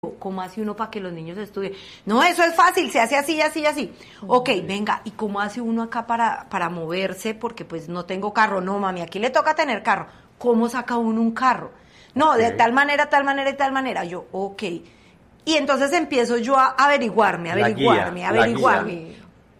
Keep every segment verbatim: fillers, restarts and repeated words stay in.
¿Cómo hace uno para que los niños estudien? No, eso es fácil, se hace así, así, así. Ok, venga, ¿y cómo hace uno acá para, para moverse? Porque pues no tengo carro. No, mami, aquí le toca tener carro. ¿Cómo saca uno un carro? No, de tal manera, tal manera y tal manera. Yo, ok. Y entonces empiezo yo a averiguarme, averiguarme, guía, averiguarme.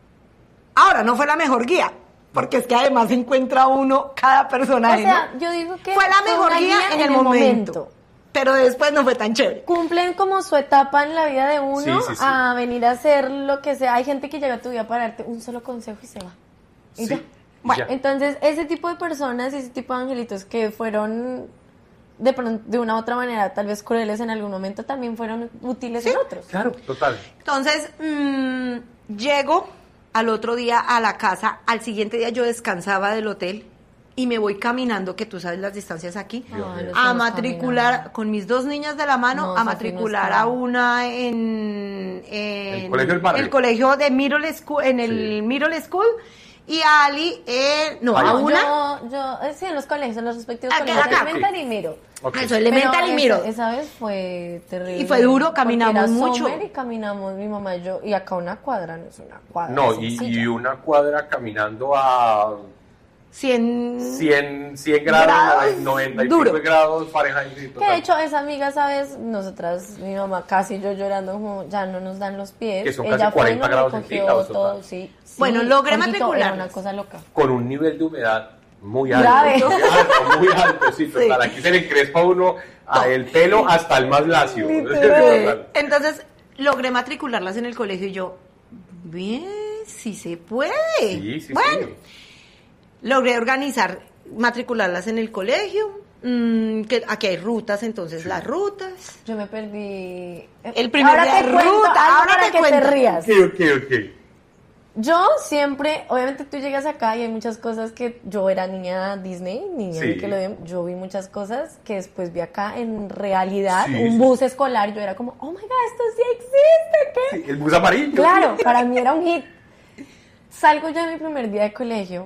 Ahora, no fue la mejor guía, porque es que además encuentra uno cada personaje. O sea, ¿no? yo digo que fue la mejor guía, guía en el, el momento. momento. Pero después no fue tan chévere. Cumplen como su etapa en la vida de uno, sí, sí, sí. a venir a hacer lo que sea. Hay gente que llega a tu vida para darte un solo consejo y se va. Y sí, ya. Bueno, ya. Entonces ese tipo de personas y ese tipo de angelitos que fueron de pronto, de una u otra manera tal vez crueles en algún momento, también fueron útiles ¿Sí? en otros. Claro, total. Entonces, mmm, llego al otro día a la casa, al siguiente día yo descansaba del hotel. Y me voy caminando, que tú sabes las distancias aquí, Ay, a matricular caminando. Con mis dos niñas de la mano, no, a matricular a una en, en el colegio del barrio. El colegio de Middle School, en el sí. Middle School, y a Ali, eh, no, Ay, a no, una. Yo, yo, sí, en los colegios, en los respectivos acá, colegios, acá. Elemental y Miro. Okay. Eso, Elemental y Miro. Esa, esa vez fue terrible. Y fue duro, caminamos mucho. Y caminamos mi mamá y yo, y acá una cuadra, no es una cuadra. No, y, y una cuadra caminando a... cien, cien, cien grados, grados noventa y cinco grados Fahrenheit. Que de hecho esa amiga, ¿sabes? Nosotras, mi mamá casi yo llorando como ya no nos dan los pies. Que son ella casi cuarenta fue, grados centígrados todo, sí, sí. Bueno, logré matricular. Era una cosa loca. Con un nivel de humedad muy alto. Grave. Muy alto, muy alto, sí, total. Sí. Aquí se le encrespa uno a el pelo hasta el más lacio. Entonces, logré matricularlas en el colegio y yo, bien, sí se puede. Sí, sí, bueno. sí. Logré organizar, matricularlas en el colegio, mmm, que aquí hay rutas, entonces sí. Las rutas. Yo me perdí. El primer ahora día te de cuento, ruta, ahora para te que cuento. te rías. Ok, ok, ok. Yo siempre, obviamente tú llegas acá y hay muchas cosas que yo era niña Disney, niña sí. Nickelodeon, yo vi muchas cosas que después vi acá en realidad, sí, un sí. bus escolar, yo era como, oh my god, esto sí existe, ¿qué? Sí, el bus amarillo. Claro, para mí era un hit. Salgo yo de mi primer día de colegio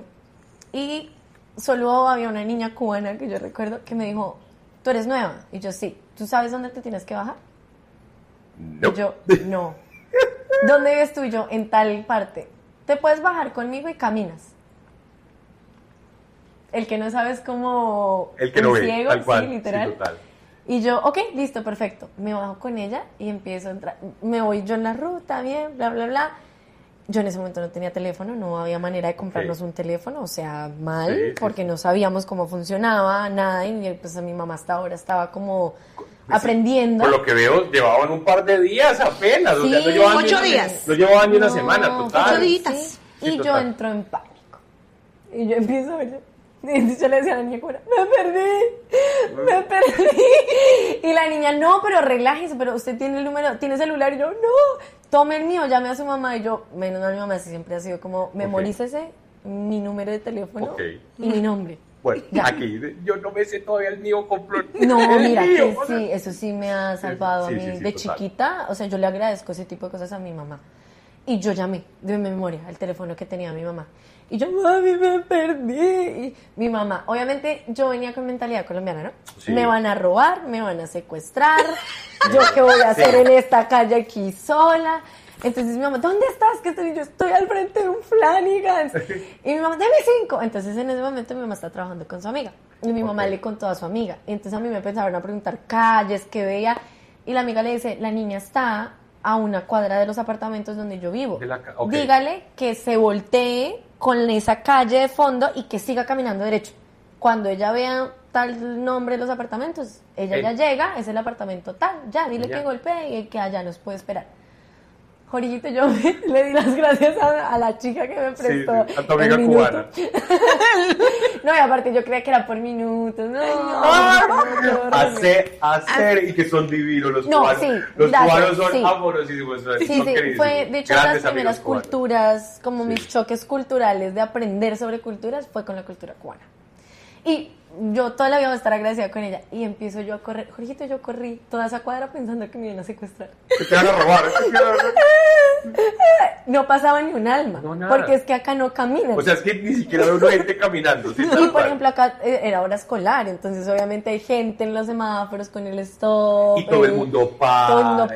y solo había una niña cubana que yo recuerdo que me dijo, ¿tú eres nueva? Y yo, sí. ¿Tú sabes dónde te tienes que bajar? No. Y yo, no. ¿Dónde vives tú? Y yo, en tal parte. Te puedes bajar conmigo y caminas. El que no sabes cómo... El que no ve, ciego, tal cual, sí, literal. Sí, total. Y yo, ok, listo, perfecto. Me bajo con ella y empiezo a entrar. Me voy yo en la ruta, bien, bla, bla, bla. Yo en ese momento no tenía teléfono, no había manera de comprarnos sí. un teléfono, o sea, mal, sí, sí, porque sí. no sabíamos cómo funcionaba, nada, y pues a mi mamá hasta ahora estaba como pues aprendiendo. Por lo que veo, llevaban un par de días apenas, sí, o sea, no llevaban ocho ni, días. No llevaban ni una no, semana, total. Ocho días. Sí, y yo entro en pánico. Y yo empiezo a ver, y yo le decía a la niña, me perdí, me perdí. Y la niña, no, pero relájese, pero usted tiene el número, tiene celular. Y yo, no, tome el mío, llame a su mamá. Y yo, menos mal, mi mamá siempre ha sido como, memorícese okay. mi número de teléfono okay. y mi nombre. Bueno, ya. Aquí yo no me sé todavía el mío completo. No, el mira, mío, que sí, eso sí me ha salvado sí, a mí. Sí, sí, de total. Chiquita, o sea, yo le agradezco ese tipo de cosas a mi mamá. Y yo llamé de memoria al teléfono que tenía mi mamá. Y yo, mami, me perdí. Y mi mamá, obviamente yo venía con mentalidad colombiana, ¿no? Sí. Me van a robar, me van a secuestrar. ¿Yo qué voy a hacer sí. en esta calle aquí sola? Entonces mi mamá, ¿dónde estás? ¿Qué estoy? Yo estoy al frente de un Flanagan's. Y mi mamá, dame cinco. Entonces en ese momento mi mamá está trabajando con su amiga. Y mi mamá okay. le contó a su amiga. Entonces a mí me empezaron a preguntar calles que veía. Y la amiga le dice, la niña está a una cuadra de los apartamentos donde yo vivo. De la, okay. Dígale que se voltee con esa calle de fondo y que siga caminando derecho. Cuando ella vea tal nombre de los apartamentos, ella eh. ya llega, es el apartamento tal, ya, dile ya. que golpee y que allá nos puede esperar. Jorillito, yo me, le di las gracias a, a la chica que me prestó sí, sí. A tu amiga cubana. No, y aparte yo creía que era por minutos. No, no, no, no hacer, hacer y que son divinos los no, cubanos. Sí, los gracias, cubanos son sí. amorosísimos. Son sí, sí, fue de hecho las primeras culturas, como sí. mis choques culturales de aprender sobre culturas, fue con la cultura cubana. Y yo toda la vida voy a estar agradecida con ella. Y empiezo yo a correr. Jorgito, yo corrí toda esa cuadra pensando que me iban a secuestrar. Que te van a robar. No pasaba ni un alma. No, porque es que acá no caminan. O sea, es que ni siquiera veo una gente caminando. ¿Sí? Y por ejemplo, acá era hora escolar. Entonces, obviamente, hay gente en los semáforos con el stop. Y todo el mundo para.